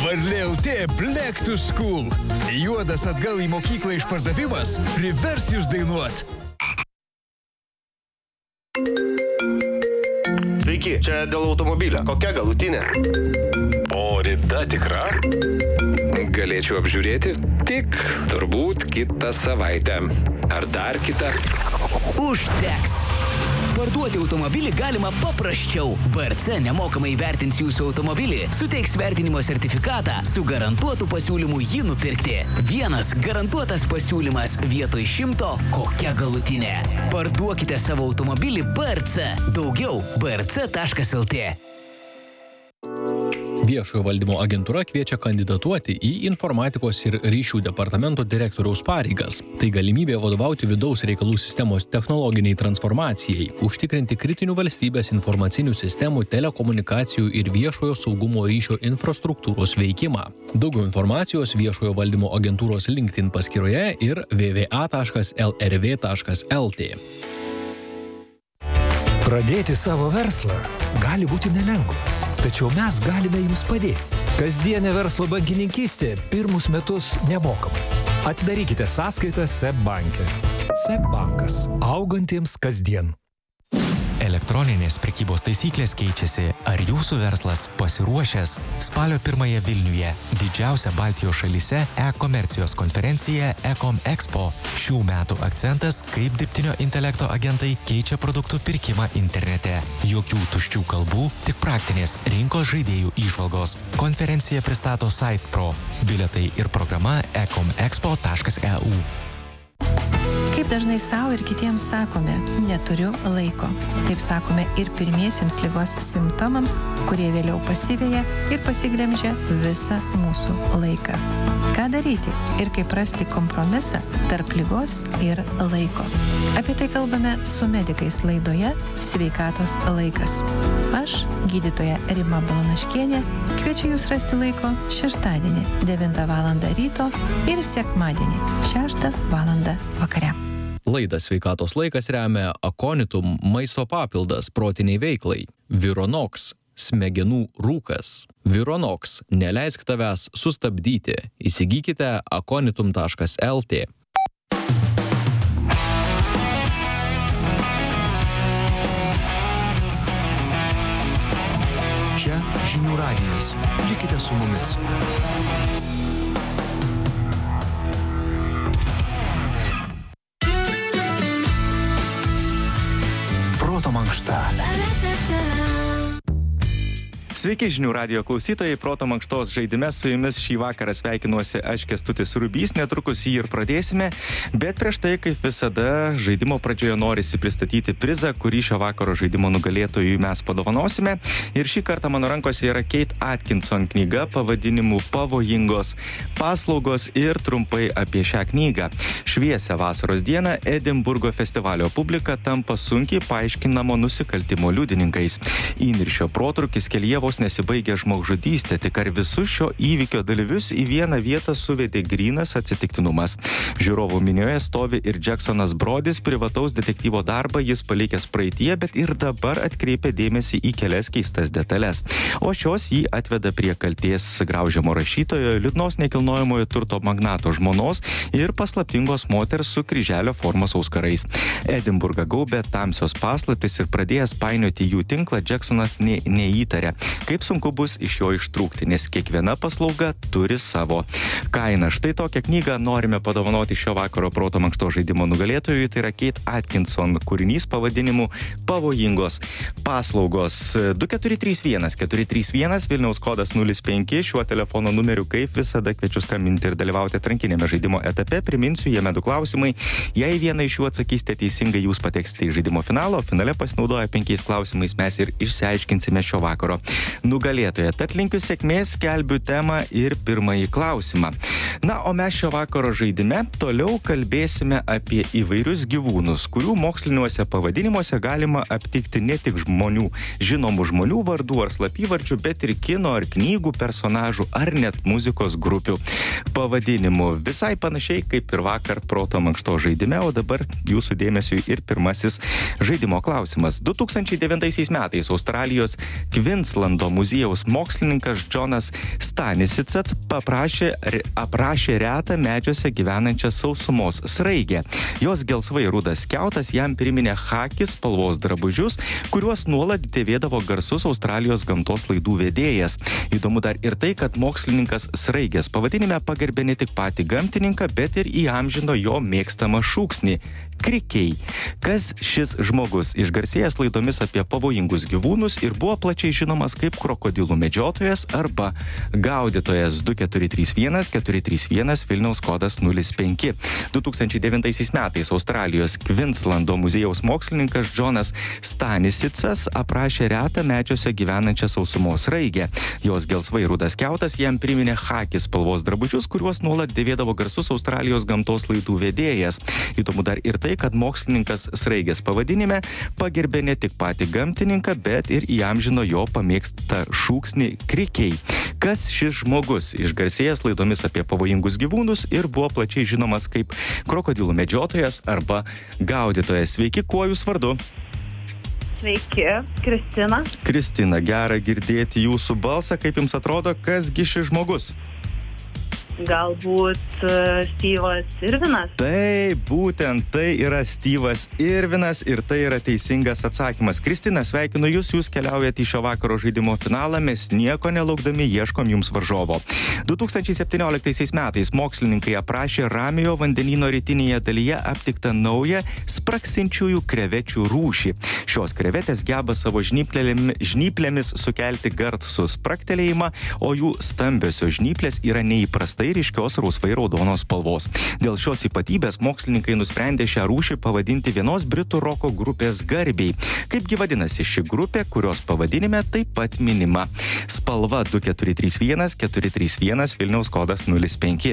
Varlė.lt Black to School. Juodas atgal į mokyklą išpardavimas privers jūs dainuot. Sveiki, čia dėl automobilio. Kokia galutinė? O rida tikra? Galėčiau apžiūrėti? Tik turbūt kitą savaitę. Ar dar kitą? Užteks. Parduoti automobilį galima paprasčiau. VRC nemokamai vertins jūsų automobilį, suteiks vertinimo sertifikatą su garantuotu pasiūlymu jį nupirkti. Vienas garantuotas pasiūlymas vietoj 100, kokia galutinė. Parduokite savo automobilį VRC. Daugiau vrc.lt. Viešojo valdymo agentūra kviečia kandidatuoti į informatikos ir ryšių departamento direktoriaus pareigas. Tai galimybė vadovauti vidaus reikalų sistemos technologiniai transformacijai, užtikrinti kritinių valstybės informacinių sistemų, telekomunikacijų ir viešojo saugumo ryšio infrastruktūros veikimą. Daugiau informacijos viešojo valdymo agentūros LinkedIn paskyroje ir www.lrv.lt. Pradėti savo verslą gali būti nelengva. Tačiau mes galime jums padėti. Kasdienė verslo bankininkystė pirmus metus nemokamai. Atidarykite sąskaitą SEB banke. SEB bankas. Augantiems kasdien. Elektroninės prekybos taisyklės keičiasi. Ar jūsų verslas pasiruošęs? Spalio 1 Vilniuje didžiausia Baltijos šalyse e-komercijos konferencija Ecom Expo. Šių metų akcentas, kaip dirbtinio intelekto agentai keičia produktų pirkimą internete. Jokių tuščių kalbų, tik praktinės rinkos žaidėjų įžvalgos. Konferencija pristato SitePro. Bilietai ir programa ecomexpo.eu. Kaip dažnai savo ir kitiems sakome, neturiu laiko. Taip sakome ir pirmiesiems ligos simptomams, kurie vėliau pasiveja ir pasigremžia visą mūsų laiką. Ką daryti ir kaip rasti kompromisą tarp ligos ir laiko? Apie tai kalbame su medikais laidoje Sveikatos laikas. Aš, gydytoja Rima Balanaškienė, kviečiu jūs rasti laiko šeštadienį 9 val. Ryto ir sekmadienį 6 val. Vakare. Laidą Sveikatos laikas remia Aconitum maisto papildas protiniai veiklai, Vironox smegenų rūkas. Vironox neleisk tavęs sustabdyti. Įsigykite aconitum.lt. Čia žinių radijas. Likite su mumis. Proto mankšta. Sveiki žinių radijo klausytojai, Proto mankštos žaidime su jumis šį vakarą sveikinuosi aš Kęstutis Rubys, netrukus jį ir pradėsime, bet prieš tai, kaip visada, žaidimo pradžioje norisi pristatyti prizą, kurį šio vakaro žaidimo nugalėtojui mes padovanosime. Ir šį kartą mano rankose yra Kate Atkinson knyga pavadinimu Pavojingos paslaugos ir trumpai apie šią knygą. Šviesią vasaros dieną Edinburgo festivalio publika tampa sunkiai paaiškinamo nusikaltimo liudininkais. Įniršio protrūkis kelyje vos nesibaigia žmogžudystė, tik ar visus šio įvykio dalyvius į vieną vietą suvedė grynas atsitiktinumas. Žiūrovų minioje stovi ir Jacksonas Brodis, privataus detektyvo darbą jis palikęs praeitie, bet ir dabar atkreipia dėmesį į kelias keistas detalės. O šios jį atveda prie kaltės graužiamo rašytojo, liūdnos nekilnojamojo turto magnato žmonos ir paslaptingos moters su kryželio formos auskarais. Edinburgą gaubė tamsios paslaptys ir pradėjęs painioti jų tinklą, Jacksonas neįtarė, kaip sunku bus iš jo ištrūkti, nes kiekviena paslauga turi savo kainą. Štai tokią knygą norime padovanoti šio vakaro Proto mankštos žaidimo nugalėtojui, tai yra Kate Atkinson kūrinys pavadinimu Pavojingos paslaugos. 2431 Vilniaus kodas 05, šiuo telefono numeriu kaip visada kviečiu skambinti ir dalyvauti atrankinėme žaidimo etape. Priminsiu, jame 2 klausimai. Jei vieną iš jų atsakysite teisingai, jūs pateksite į žaidimo finalą, o finale pasinaudoję 5 klausimais mes ir išsiaiškinsime šio vakaro nugalėtoją. Tad linkiu sėkmės, skelbiu temą ir pirmąjį klausimą. Na, o mes šio vakaro žaidime toliau kalbėsime apie įvairius gyvūnus, kurių moksliniuose pavadinimuose galima aptikti ne tik žinomų žmonių vardų ar slapyvardžių, bet ir kino ar knygų personažų ar net muzikos grupių pavadinimų. Visai panašiai kaip ir vakar proto mankšto žaidime, o dabar jūsų dėmesiui ir pirmasis žaidimo klausimas. 2009 metais Australijos Queenslando muziejaus mokslininkas Jonas Stanisicas aprašė retą medžiuose gyvenančią sausumos sraigę. Jos gelsvai rudas skiautas jam priminė chaki spalvos drabužius, kuriuos nuolat dėvėdavo garsus Australijos gamtos laidų vedėjas. Įdomu dar ir tai, kad mokslininkas sraigės pavadinime pagerbė ne tik patį gamtininką, bet ir įamžino jo mėgstamą šūksnį – krikiai. Kas šis žmogus? Išgarsėjęs laidomis apie pavojingus gyvūnus ir buvo plačiai žinomas kaip krokodilų medžiotojas arba gaudytojas. 2431 431 Vilniaus kodas 05. 2009 metais Australijos Queenslando muziejaus mokslininkas Jonas Stanisicas aprašė retą medžiuose gyvenančią sausumos sraigę. Jos gelsvai rudas skiautas jam priminė chaki spalvos drabužius, kuriuos nuolat dėvėdavo garsus Australijos gamtos laidų vedėjas. Įdomu dar ir tai, kad mokslininkas sraigės pavadinime pagerbė ne tik patį gamtininką, bet ir įamžino jo pamėgstą šūksnį krikiai. Kas šis žmogus? Išgarsėjęs laidomis apie pavojingus gyvūnus ir buvo plačiai žinomas kaip krokodilų medžiotojas arba gaudytojas. Sveiki, kuo jūs vardu? Sveiki, Kristina. Kristina, gera girdėti jūsų balsą. Kaip jums atrodo, kasgi šis žmogus? Galbūt Styvas Irvinas? Taip, būtent tai yra Styvas Irvinas ir tai yra teisingas atsakymas. Kristina, sveikinu jūs keliaujate į šio vakaro žaidimo finalą, mes nieko nelaukdami ieškom jums varžovo. 2017 metais mokslininkai aprašė Ramiojo vandenyno rytinėje dalyje aptiktą naują spragsinčiųjų krevečių rūšį. Šios krevetės geba savo žnyplėmis sukelti garsų spragtelėjimą, o jų stambiosios žnyplės yra neįprastai ryškios rausvai raudonos spalvos. Dėl šios ypatybės mokslininkai nusprendė šią rūšį pavadinti vienos britų roko grupės garbei. Kaipgi vadinasi ši grupė, kurios pavadinime taip pat minima spalva 2431 431 Vilniaus kodas 05.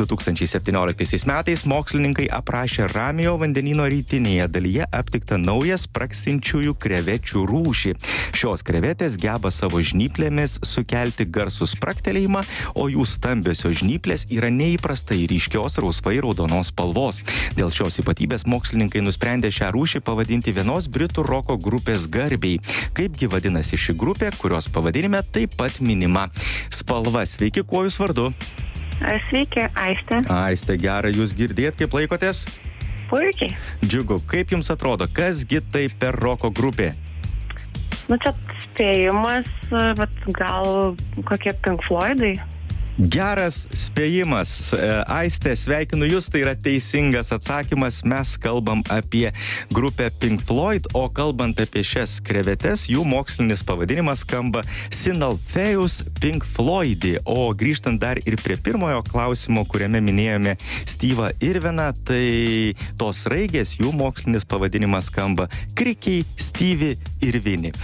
2017 metais mokslininkai aprašė Ramiojo vandenyno rytinėje dalyje aptiktą naują spragsinčiųjų krevečių rūšį. Šios krevetės geba savo žnyplėmis sukelti garsų spragtelėjimą, o jų stambiosios žnyplės yra neįprastai ryškios rausvai raudonos spalvos. Dėl šios ypatybės mokslininkai nusprendė šią rūšį pavadinti vienos britų roko grupės garbei. Kaipgi vadinasi ši grupė, kurios pavadinime taip pat minima spalva. Sveiki, kuo jūs vardu? Sveiki, Aistė. Aistė, gera jūs girdėt, kaip laikotės? Puikiai. Džiugu, kaip jums atrodo, kasgi tai per roko grupė? Nu, čia spėjimas, bet gal kokie Pink Floydai? Geras spėjimas. Aistė, sveikinu jūs, tai yra teisingas atsakymas. Mes kalbam apie grupę Pink Floyd, o kalbant apie šias krevetes, jų mokslinis pavadinimas skamba Sinalpheus Pink Floydi. O grįžtant dar ir prie pirmojo klausimo, kuriame minėjome Styvą Irviną, tai tos raigės, jų mokslinis pavadinimas skamba Krikiai Styvi Irvini.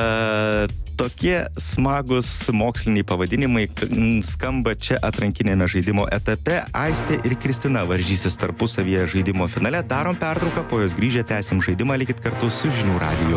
Tokie smagus moksliniai pavadinimai skamba čia atrankinėme žaidimo etape. Aistė ir Kristina varžysis tarpusavyje žaidimo finale. Darom pertrauką, po jos grįžę tęsim žaidimą, likit kartu su Žinių radiju.